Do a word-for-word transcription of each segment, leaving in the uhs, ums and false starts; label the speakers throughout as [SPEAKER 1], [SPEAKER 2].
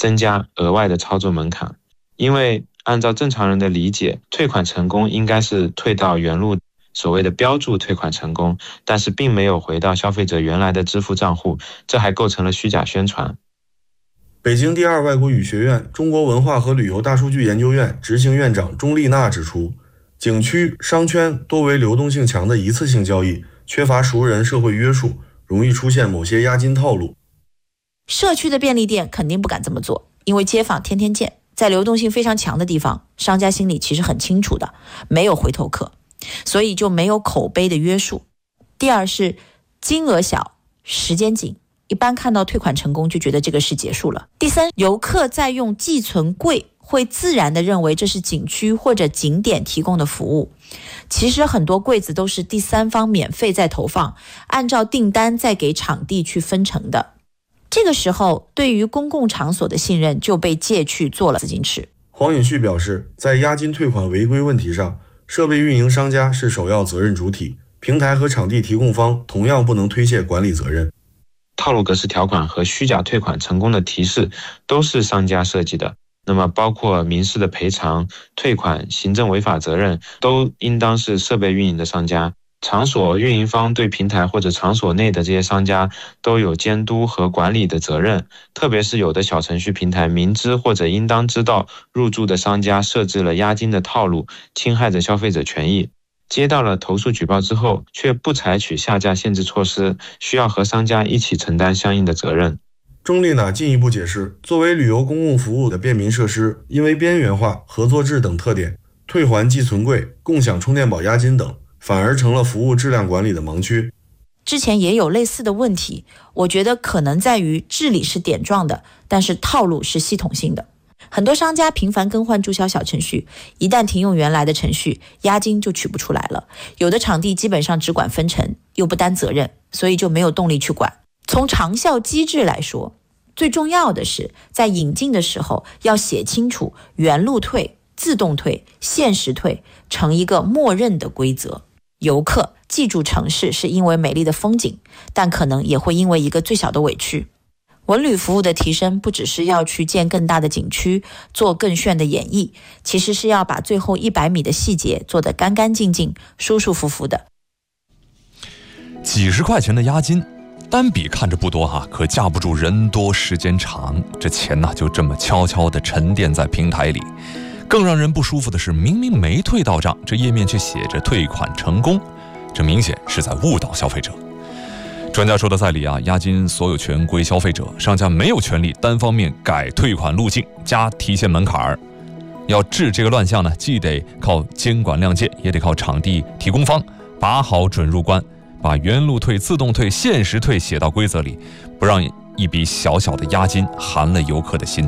[SPEAKER 1] 增加额外的操作门槛。因为按照正常人的理解，退款成功应该是退到原路，所谓的标注退款成功，但是并没有回到消费者原来的支付账户，这还构成了虚假宣传。
[SPEAKER 2] 北京第二外国语学院中国文化和旅游大数据研究院执行院长钟丽娜指出，景区、商圈多为流动性强的一次性交易，缺乏熟人社会约束，容易出现某些押金套路。
[SPEAKER 3] 社区的便利店肯定不敢这么做，因为街坊天天见，在流动性非常强的地方，商家心里其实很清楚的，没有回头客，所以就没有口碑的约束。第二是金额小，时间紧，一般看到退款成功就觉得这个事结束了。第三，游客在用寄存柜会自然地认为这是景区或者景点提供的服务，其实很多柜子都是第三方免费在投放，按照订单再给场地去分成的。这个时候对于公共场所的信任就被借去做了资金池。
[SPEAKER 2] 黄允旭表示，在押金退款违规问题上，设备运营商家是首要责任主体，平台和场地提供方同样不能推卸管理责任。
[SPEAKER 1] 套路格式条款和虚假退款成功的提示都是商家设计的，那么包括民事的赔偿、退款、行政违法责任都应当是设备运营的商家。场所运营方对平台或者场所内的这些商家都有监督和管理的责任，特别是有的小程序平台明知或者应当知道入驻的商家设置了押金的套路，侵害着消费者权益，接到了投诉举报之后却不采取下架限制措施，需要和商家一起承担相应的责任。
[SPEAKER 2] 钟丽娜进一步解释，作为旅游公共服务的便民设施，因为边缘化、合作制等特点，退还寄存柜、共享充电宝押金等反而成了服务质量管理的盲区。
[SPEAKER 3] 之前也有类似的问题，我觉得可能在于治理是点状的，但是套路是系统性的。很多商家频繁更换注销小程序，一旦停用原来的程序，押金就取不出来了。有的场地基本上只管分成，又不担责任，所以就没有动力去管。从长效机制来说，最重要的是在引进的时候要写清楚原路退、自动退、限时退成一个默认的规则。游客记住城市是因为美丽的风景，但可能也会因为一个最小的委屈。文旅服务的提升不只是要去建更大的景区，做更炫的演绎，其实是要把最后一百米的细节做得干干净净、舒舒服服的。
[SPEAKER 4] 几十块钱的押金，单笔看着不多哈，可架不住人多时间长，这钱呢就这么悄悄地沉淀在平台里。更让人不舒服的是，明明没退到账，这页面却写着退款成功，这明显是在误导消费者。专家说的在理啊，押金所有权归消费者，商家没有权利单方面改退款路径、加提现门槛。要治这个乱象呢，既得靠监管亮剑，也得靠场地提供方把好准入关，把原路退、自动退、限时退写到规则里，不让一笔小小的押金寒了游客的心。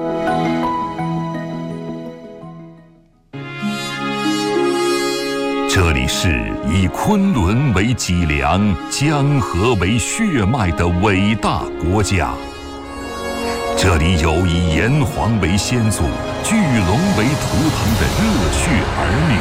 [SPEAKER 5] 这里是以昆仑为脊梁、江河为血脉的伟大国家。这里有以炎黄为先祖、巨龙为图腾的热血儿女。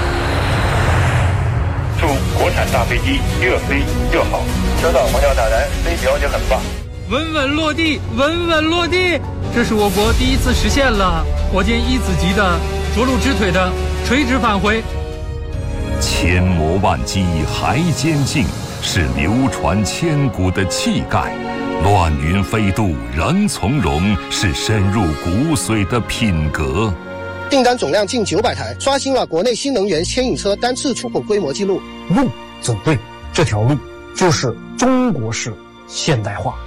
[SPEAKER 6] 祝国产大飞机越飞越好！收到，黄教塔台，飞行也很棒。
[SPEAKER 7] 稳稳落地，稳稳落地，这是我国第一次实现了火箭一子级的着陆直腿的垂直返回。
[SPEAKER 5] 千磨万击还坚劲，是流传千古的气概；乱云飞渡仍从容，是深入骨髓的品格。
[SPEAKER 8] 订单总量近九百台，刷新了国内新能源牵引车单次出口规模纪录。
[SPEAKER 9] 路走对，这条路就是中国式现代化。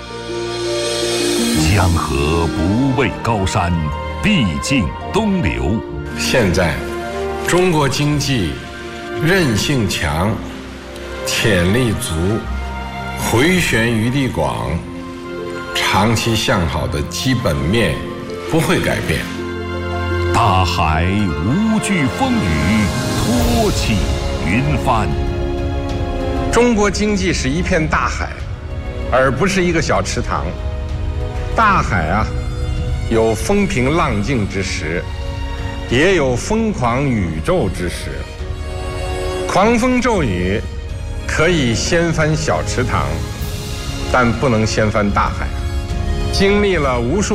[SPEAKER 5] 江河不畏高山，必尽东流。
[SPEAKER 10] 现在中国经济韧性强，潜力足，回旋余地广，长期向好的基本面不会改变。
[SPEAKER 5] 大海无惧风雨，托起云帆。
[SPEAKER 10] 中国经济是一片大海，而不是一个小池塘。大海啊，有风平浪静之时，也有疯狂宇宙之时。狂风骤雨可以掀翻小池塘，但不能掀翻大海。经历了无数